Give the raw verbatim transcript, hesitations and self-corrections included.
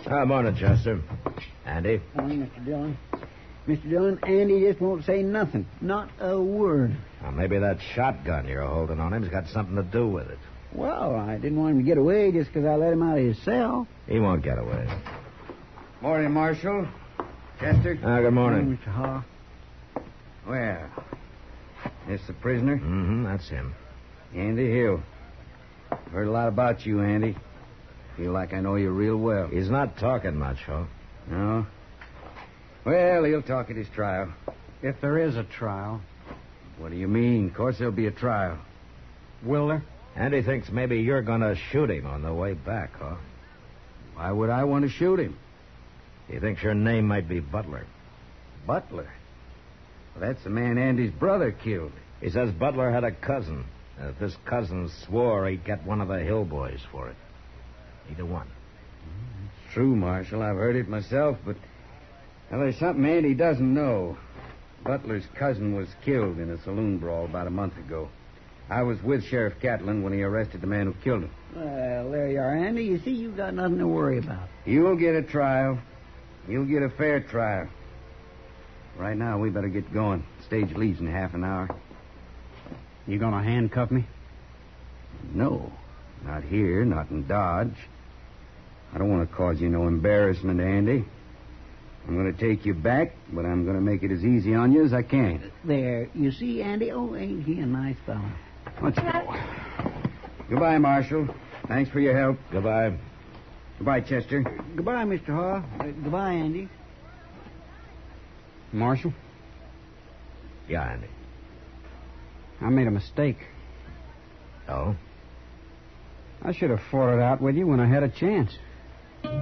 Ah, morning, Chester. Andy? Morning, Mister Dillon. Mister Dillon, Andy just won't say nothing. Not a word. Well, maybe that shotgun you're holding on him's got something to do with it. Well, I didn't want him to get away just because I let him out of his cell. He won't get away. Morning, Marshal. Chester. Ah, good morning. Morning, Mister Haw. Well, this the prisoner? Mm-hmm, that's him. Andy Hill. Heard a lot about you, Andy. Feel like I know you real well. He's not talking much, huh? No? Well, he'll talk at his trial. If there is a trial. What do you mean? Of course there'll be a trial. Will there? Andy thinks maybe you're going to shoot him on the way back, huh? Why would I want to shoot him? He thinks your name might be Butler. Butler? Well, that's the man Andy's brother killed. He says Butler had a cousin. And if this cousin swore he'd get one of the Hill boys for it. Either one. It's true, Marshal. I've heard it myself, but well, there's something Andy doesn't know. Butler's cousin was killed in a saloon brawl about a month ago. I was with Sheriff Catlin when he arrested the man who killed him. Well, there you are, Andy. You see, you've got nothing to worry about. You'll get a trial. You'll get a fair trial. Right now, we better get going. Stage leaves in half an hour. You gonna handcuff me? No. Not here, not in Dodge. I don't want to cause you no embarrassment, Andy. I'm going to take you back, but I'm going to make it as easy on you as I can. There. You see, Andy? Oh, ain't he a nice fellow? Let's go. Goodbye, Marshal. Thanks for your help. Goodbye. Goodbye, Chester. Goodbye, Mister Haw. Uh, goodbye, Andy. Marshal, Yeah, Andy. I made a mistake. Oh? I should have fought it out with you when I had a chance.